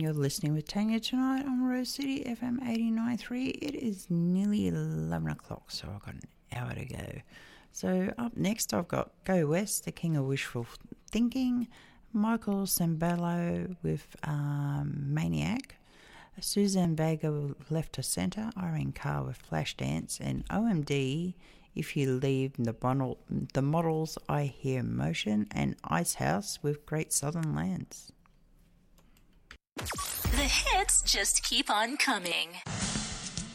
You're listening with Tanya tonight on Rose City FM 89.3. It is nearly 11 o'clock, so I've got an hour to go. So up next, I've got Go West, the King of Wishful Thinking, Michael Sambello with Maniac, Suzanne Vega with Left to Centre, Irene Carr with Flashdance, and OMD, If You Leave the Models I Hear Motion, and Icehouse with Great Southern Lands. The hits just keep on coming.